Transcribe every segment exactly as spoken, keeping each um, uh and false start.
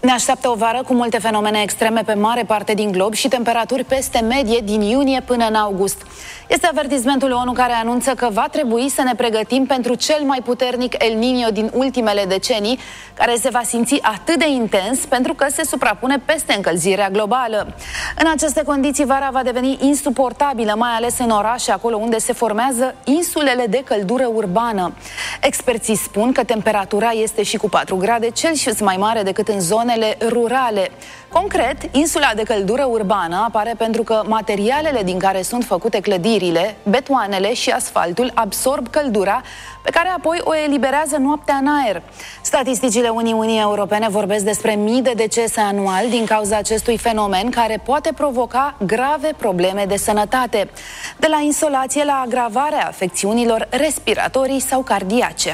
Ne așteaptă o vară cu multe fenomene extreme pe mare parte din glob și temperaturi peste medie din iunie până în august. Este avertismentul ONU care anunță că va trebui să ne pregătim pentru cel mai puternic El Niño din ultimele decenii, care se va simți atât de intens pentru că se suprapune peste încălzirea globală. În aceste condiții, vara va deveni insuportabilă, mai ales în orașe, acolo unde se formează insulele de căldură urbană. Experții spun că temperatura este și cu patru grade Celsius mai mare decât în zonele rurale. Concret, insula de căldură urbană apare pentru că materialele din care sunt făcute clădirile, betoanele și asfaltul absorb căldura pe care apoi o eliberează noaptea în aer. Statisticile Uniunii Europene vorbesc despre mii de decese anual din cauza acestui fenomen care poate provoca grave probleme de sănătate, de la insolație la agravarea afecțiunilor respiratorii sau cardiace.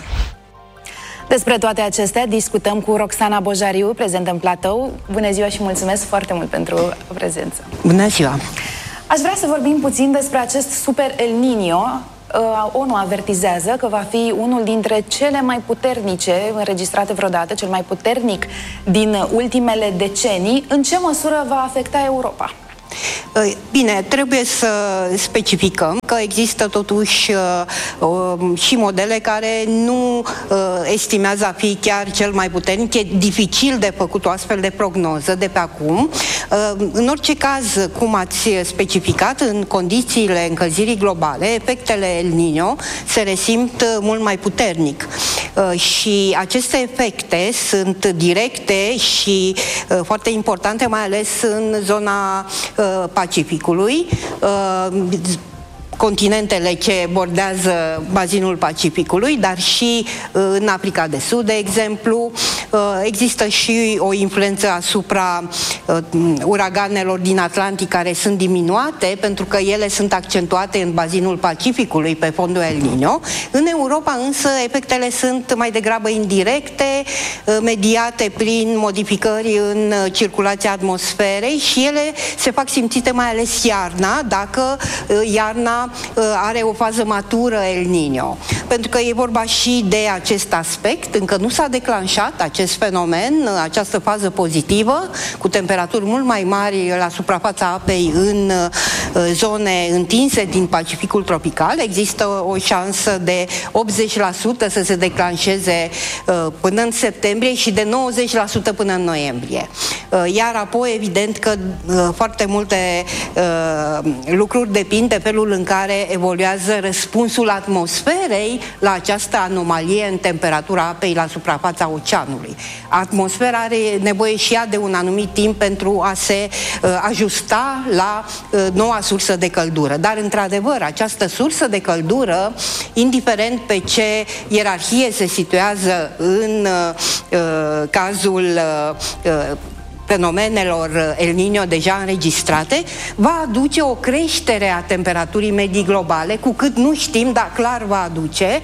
Despre toate acestea discutăm cu Roxana Bojariu, prezentă în platou. Bună ziua și mulțumesc foarte mult pentru prezență. Bună ziua! Aș vrea să vorbim puțin despre acest super El Niño. ONU avertizează că va fi unul dintre cele mai puternice înregistrate vreodată, cel mai puternic din ultimele decenii. În ce măsură va afecta Europa? Bine, trebuie să specificăm că există totuși uh, și modele care nu uh, estimează a fi chiar cel mai puternic. E dificil de făcut o astfel de prognoză de pe acum. Uh, în orice caz, cum ați specificat, în condițiile încălzirii globale, efectele El Niño se resimt uh, mult mai puternic. Uh, și aceste efecte sunt directe și uh, foarte importante, mai ales în zona uh, Pacificului, uh, continentele ce bordează bazinul Pacificului, dar și în Africa de Sud, de exemplu. Există și o influență asupra uraganelor din Atlantic care sunt diminuate, pentru că ele sunt accentuate în bazinul Pacificului pe fondul El Niño. În Europa însă efectele sunt mai degrabă indirecte, mediate prin modificări în circulația atmosferei și ele se fac simțite mai ales iarna, dacă iarna are o fază matură El Niño. Pentru că e vorba și de acest aspect, încă nu s-a declanșat acest fenomen, această fază pozitivă, cu temperaturi mult mai mari la suprafața apei în zone întinse din Pacificul tropical. Există o șansă de optzeci la sută să se declanșeze până în septembrie și de nouăzeci la sută până în noiembrie. Iar apoi, evident că foarte multe lucruri depind de felul în care evoluează răspunsul atmosferei la această anomalie în temperatura apei la suprafața oceanului. Atmosfera are nevoie și ea de un anumit timp pentru a se uh, ajusta la uh, noua sursă de căldură. Dar, într-adevăr, această sursă de căldură, indiferent pe ce ierarhie se situează în uh, cazul uh, uh, fenomenelor El Niño deja înregistrate, va aduce o creștere a temperaturii medii globale, cu cât nu știm, dar clar va aduce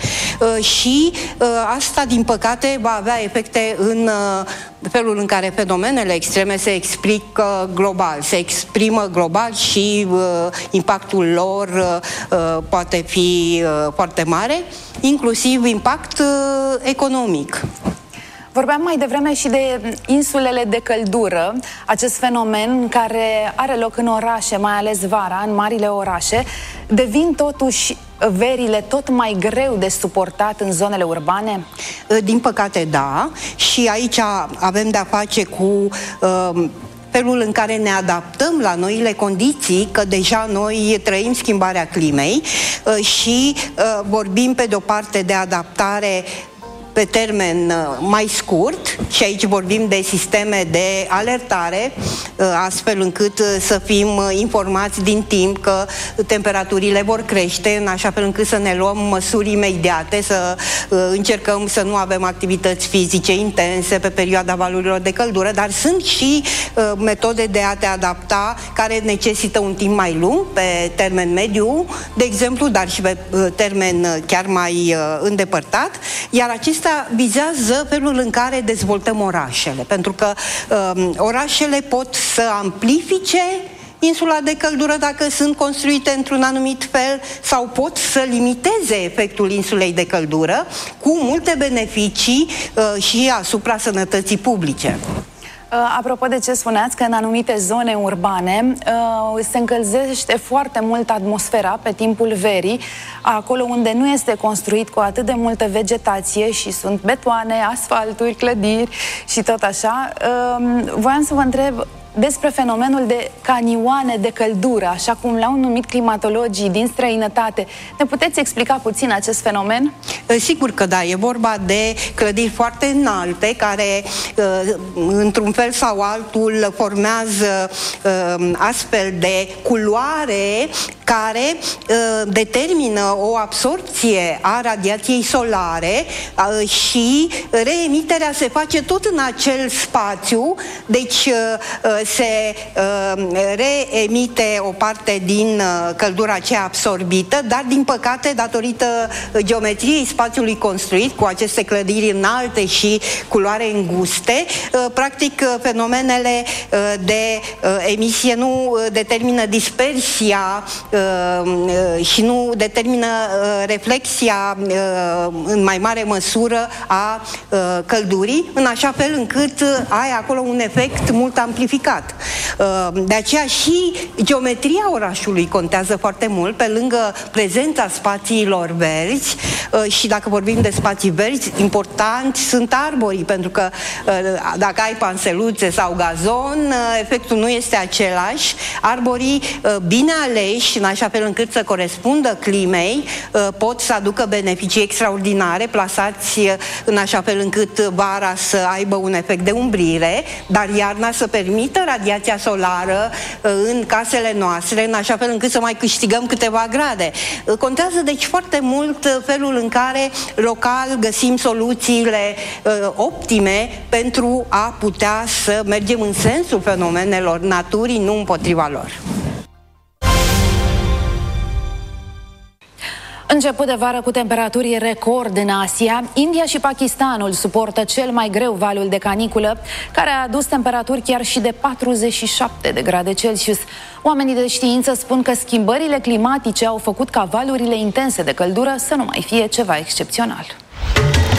și asta, din păcate, va avea efecte în felul în care fenomenele extreme se explică global, se exprimă global și impactul lor poate fi foarte mare, inclusiv impact economic. Vorbeam mai devreme și de insulele de căldură, acest fenomen care are loc în orașe, mai ales vara, în marile orașe. Devin totuși verile tot mai greu de suportat în zonele urbane? Din păcate, da. Și aici avem de-a face cu Uh, felul în care ne adaptăm la noile condiții, că deja noi trăim schimbarea climei uh, și uh, vorbim pe de-o parte de adaptare pe termen mai scurt, și aici vorbim de sisteme de alertare, astfel încât să fim informați din timp că temperaturile vor crește, în așa fel încât să ne luăm măsuri imediate, să încercăm să nu avem activități fizice intense pe perioada valurilor de căldură, dar sunt și metode de a te adapta care necesită un timp mai lung, pe termen mediu, de exemplu, dar și pe termen chiar mai îndepărtat, iar acestea vizează felul în care dezvoltăm orașele, pentru că um, orașele pot să amplifice insula de căldură dacă sunt construite într-un anumit fel, sau pot să limiteze efectul insulei de căldură cu multe beneficii uh, și asupra sănătății publice. Apropo de ce spuneați, că în anumite zone urbane se încălzește foarte mult atmosfera pe timpul verii, acolo unde nu este construit cu atât de multă vegetație și sunt betoane, asfalturi, clădiri și tot așa. Voiam să vă întreb despre fenomenul de canioane de căldură, așa cum l-au numit climatologii din străinătate. Ne puteți explica puțin acest fenomen? Sigur că da, e vorba de clădiri foarte înalte care, într-un fel sau altul, formează astfel de culoare care determină o absorpție a radiației solare și reemiterea se face tot în acel spațiu, deci se reemite o parte din căldura aceea absorbită, dar din păcate, datorită geometriei spațiului construit cu aceste clădiri înalte și culoare înguste, practic fenomenele de emisie nu determină dispersia și nu determină reflexia în mai mare măsură a căldurii, în așa fel încât ai acolo un efect mult amplificat. De aceea și geometria orașului contează foarte mult, pe lângă prezența spațiilor verzi. Și dacă vorbim de spații verzi, importanti sunt arborii, pentru că dacă ai panseluțe sau gazon, efectul nu este același. Arborii bine aleși, în așa fel încât să corespundă climei, pot să aducă beneficii extraordinare, plasați în așa fel încât vara să aibă un efect de umbrire, dar iarna să permită radiația solară în casele noastre, în așa fel încât să mai câștigăm câteva grade. Contează deci foarte mult felul în care local găsim soluțiile optime pentru a putea să mergem în sensul fenomenelor naturii, nu împotriva lor. Început de vară cu temperaturi record în Asia, India și Pakistanul suportă cel mai greu valul de caniculă, care a adus temperaturi chiar și de patruzeci și șapte de grade Celsius. Oamenii de știință spun că schimbările climatice au făcut ca valurile intense de căldură să nu mai fie ceva excepțional.